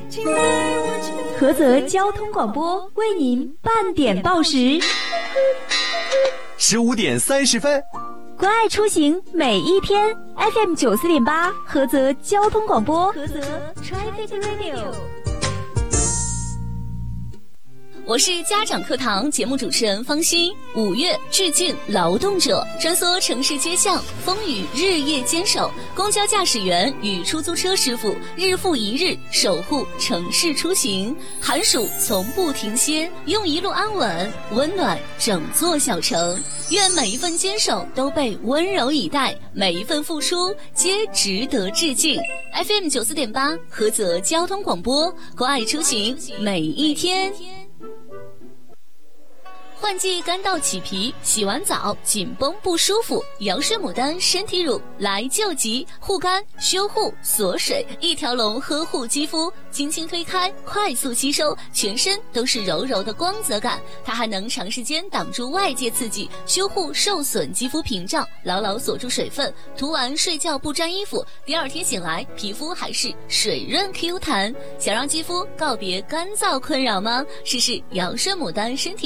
菏泽交通广播为您半点报时 ，15点30分。 关爱出行每一天 ，FM 94.8，菏泽交通广播，菏泽 Traffic Radio。 我是家长课堂节目主持人方欣。5月致敬劳动者，穿梭城市街巷，风雨日夜坚守，公交驾驶员与出租车师傅日复一日守护城市出行，寒暑从不停歇，用一路安稳温暖整座小城。愿每一份坚守都被温柔以待，每一份付出皆值得致敬。FM 94.8，菏泽交通广播，关爱出行每一天。换季干燥起皮，洗完澡紧绷不舒服，瑶诗牡丹身体乳来救急，护肝修护锁水，一条龙呵护肌肤，轻轻推开快速吸收，全身都是柔柔的光泽感。它还能长时间挡住外界刺激，修护受损肌肤屏障，牢牢锁住水分，涂完睡觉不沾衣服，第二天醒来皮肤还是水润 Q 弹。想让肌肤告别干燥困扰吗？试试瑶诗牡丹身体